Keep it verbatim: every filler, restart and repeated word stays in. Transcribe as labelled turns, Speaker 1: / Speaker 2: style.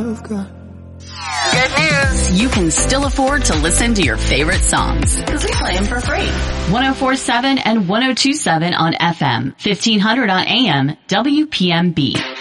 Speaker 1: Good news! You can still afford to listen to your favorite songs because we play them for free. one oh four point seven and one oh two point seven on F M, fifteen hundred on A M, W P M B.